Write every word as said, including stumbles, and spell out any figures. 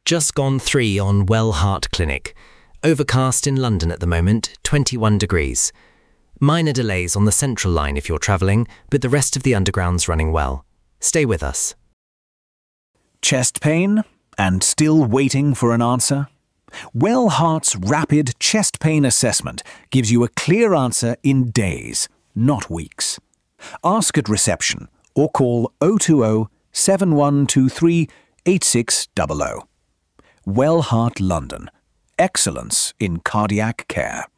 Just gone three on Well Heart Clinic. Overcast in London at the moment, twenty-one degrees. Minor delays on the Central Line if you're travelling, but the rest of the Underground's running well. Stay with us. Chest pain? And still waiting for an answer? Well Heart's rapid chest pain assessment gives you a clear answer in days, not weeks. Ask at reception or call oh two oh, seven one two three, eight six zero zero. Well Heart London. Excellence in cardiac care.